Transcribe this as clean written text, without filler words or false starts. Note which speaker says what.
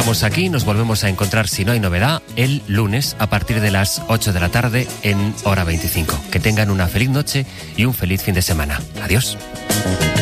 Speaker 1: dejamos aquí, nos volvemos a encontrar, si no hay novedad, el lunes a partir de las 8 de la tarde en Hora 25. Que tengan una feliz noche y un feliz fin de semana. Adiós.